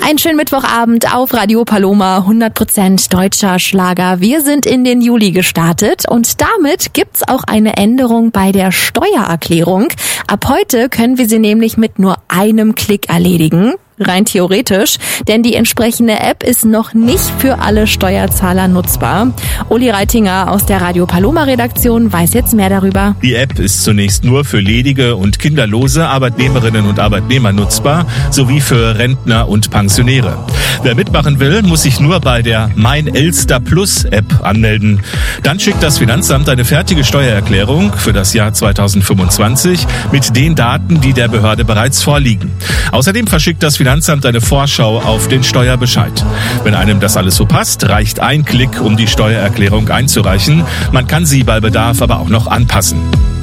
Einen schönen Mittwochabend auf Radio Paloma, 100% deutscher Schlager. Wir sind in den Juli gestartet und damit gibt's auch eine Änderung bei der Steuererklärung. Ab heute können wir sie nämlich mit nur einem Klick erledigen. Rein theoretisch, denn die entsprechende App ist noch nicht für alle Steuerzahler nutzbar. Uli Reitinger aus der Radio Paloma Redaktion weiß jetzt mehr darüber. Die App ist zunächst nur für ledige und kinderlose Arbeitnehmerinnen und Arbeitnehmer nutzbar, sowie für Rentner und Pensionäre. Wer mitmachen will, muss sich nur bei der Mein Elster Plus App anmelden. Dann schickt das Finanzamt eine fertige Steuererklärung für das Jahr 2025 mit den Daten, die der Behörde bereits vorliegen. Außerdem verschickt das Finanzamt eine Vorschau auf den Steuerbescheid. Wenn einem das alles so passt, reicht ein Klick, um die Steuererklärung einzureichen. Man kann sie bei Bedarf aber auch noch anpassen.